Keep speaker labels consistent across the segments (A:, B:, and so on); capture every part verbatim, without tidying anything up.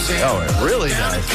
A: Oh, it really does.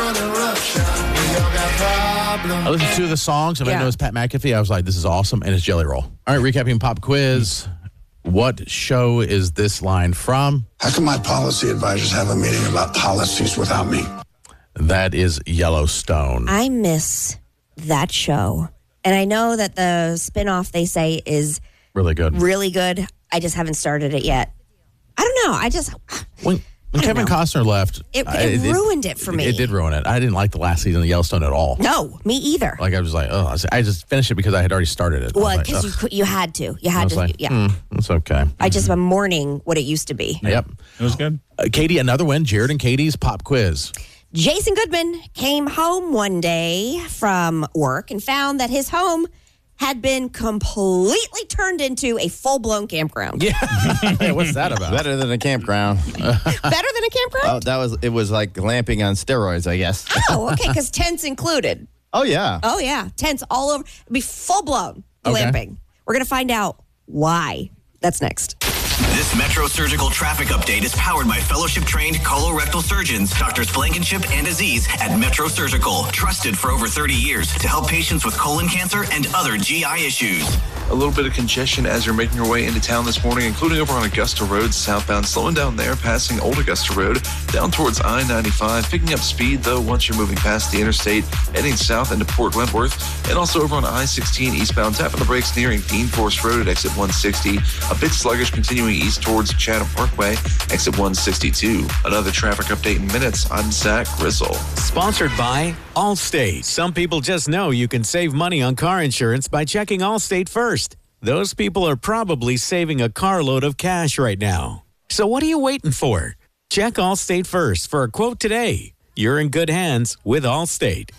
B: I listened to the songs, and
C: Yeah.
B: I know it's Pat McAfee. I was like, this is awesome, and it's Jelly Roll. All right, recapping pop quiz. What show is this line from?
D: How come my policy advisors have a meeting about policies without me?
B: That is Yellowstone.
C: I miss that show. And I know that the spinoff, they say, is
B: Really good.
C: really good. I just haven't started it yet. I don't know. I just...
B: When, when
C: I don't
B: Kevin
C: know.
B: Costner left,
C: It-
B: I-
C: it ruined it for me.
B: It did ruin it. I didn't like the last season of Yellowstone at all.
C: No, me either.
B: Like I was like, oh, I just finished it because I had already started it. I was
C: Well,
B: like,
C: because you,
B: ugh.
C: cou- you had to. You
B: I
C: had
B: was
C: to.
B: like,
C: yeah.
B: mm, it's okay.
C: I just am mourning what it used to be.
B: Yep.
A: It was good.
B: Uh, Katie, another win. Jared and Katie's pop quiz.
C: Jason Goodman came home one day from work and found that his home had been completely turned into a full-blown campground.
B: Yeah. Hey, what's that about?
A: Better than a campground.
C: Better than a campground?
A: Oh, that was it. Was like glamping on steroids, I guess.
C: Oh, okay, because tents included.
A: Oh yeah.
C: Oh, yeah, tents all over. It'd be full-blown
B: Okay.
C: glamping. We're going to find out why. That's next.
E: This Metro Surgical traffic update is powered by fellowship-trained colorectal surgeons, Doctors Blankenship and Aziz at Metro Surgical, trusted for over thirty years to help patients with colon cancer and other G I issues.
F: A little bit of congestion as you're making your way into town this morning, including over on Augusta Road southbound, slowing down there, passing Old Augusta Road, down towards I ninety-five, picking up speed, though, once you're moving past the interstate, heading south into Port Wentworth, and also over on I sixteen eastbound, tapping the brakes nearing Dean Forest Road at exit one sixty, a bit sluggish continuing east towards Chatham Parkway, exit one sixty-two. Another traffic update in minutes. I'm Zach Grizzle.
G: Sponsored by Allstate. Some people just know you can save money on car insurance by checking Allstate first. Those people are probably saving a carload of cash right now. So what are you waiting for? Check Allstate first for a quote today. You're in good hands with Allstate.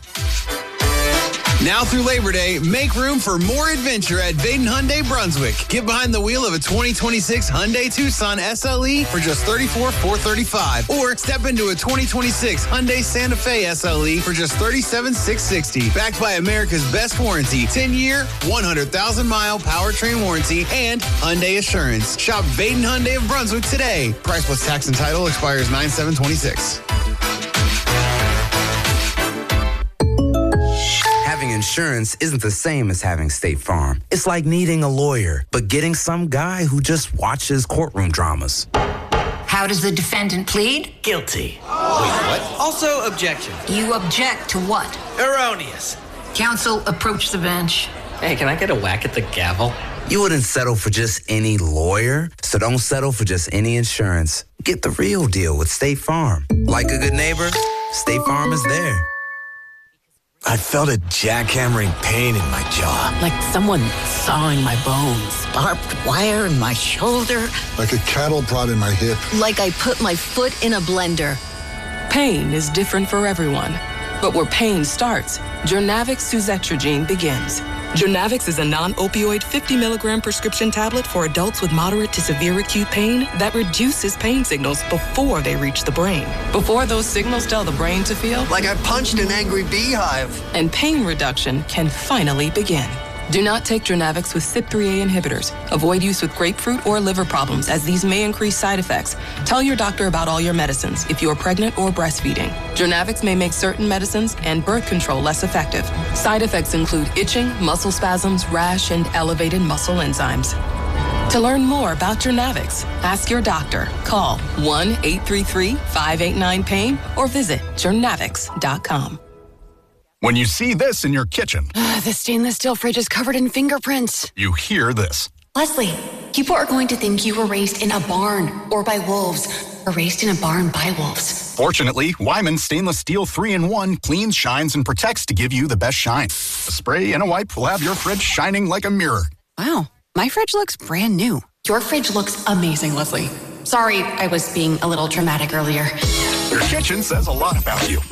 H: Now through Labor Day, make room for more adventure at Baden Hyundai Brunswick. Get behind the wheel of a twenty twenty-six Hyundai Tucson S L E for just thirty-four thousand four hundred thirty-five dollars. Or step into a twenty twenty-six Hyundai Santa Fe S L E for just thirty-seven thousand six hundred sixty dollars. Backed by America's best warranty, ten-year, one hundred thousand mile powertrain warranty, and Hyundai Assurance. Shop Baden Hyundai of Brunswick today. Price plus tax and title expires nine seven twenty-six.
I: Having insurance isn't the same as having State Farm. It's like needing a lawyer, but getting some guy who just watches courtroom dramas.
J: How does the defendant plead?
K: Guilty.
A: Wait, what?
K: Also, objection.
J: You object to what?
K: Erroneous.
J: Counsel, approach the bench.
K: Hey, can I get a whack at the gavel?
I: You wouldn't settle for just any lawyer, so don't settle for just any insurance. Get the real deal with State Farm. Like a good neighbor, State Farm is there.
L: I felt a jackhammering pain in my jaw.
M: Like someone sawing my bones. Barbed wire in my shoulder.
D: Like a cattle prod in my hip.
M: Like I put my foot in a blender.
N: Pain is different for everyone. But where pain starts, Journavx Suzetrigine begins. Journavx is a non-opioid fifty milligram prescription tablet for adults with moderate to severe acute pain that reduces pain signals before they reach the brain. Before those signals tell the brain to feel
K: Like I punched an angry beehive.
N: and pain reduction can finally begin. Do not take Journavx with C Y P three A inhibitors. Avoid use with grapefruit or liver problems, as these may increase side effects. Tell your doctor about all your medicines if you are pregnant or breastfeeding. Journavx may make certain medicines and birth control less effective. Side effects include itching, muscle spasms, rash, and elevated muscle enzymes. To learn more about Journavx, ask your doctor. Call one eight three three, five eight nine, pain or visit journavx dot com.
O: When you see this in your kitchen,
P: The stainless steel fridge is covered in fingerprints.
O: you hear this.
P: Leslie, people are going to think you were raised in a barn or by wolves, or raised in a barn by wolves.
O: Fortunately, Wyman Stainless Steel three in one cleans, shines, and protects to give you the best shine. A spray and a wipe will have your fridge shining like a mirror.
P: Wow, my fridge looks brand new. Your fridge looks amazing, Leslie. Sorry, I was being a little dramatic earlier.
O: Your kitchen says a lot about you.